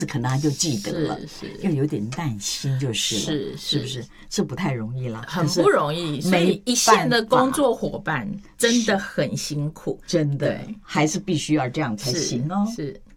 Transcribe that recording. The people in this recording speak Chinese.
可能他就记得了， 是又有点耐心就是了，是不是？这不太容易了， 很不容易。所以一线的工作伙伴真的很辛苦， 真的还是必须要这样才行哦。 是。